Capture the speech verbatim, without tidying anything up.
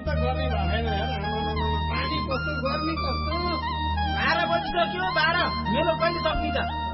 त गर्ने भएन यार। पानी कस्तो गर्मी कस्तो। बाह्र बजिसक्यो बाह्र मेरो कहिले सक्ने त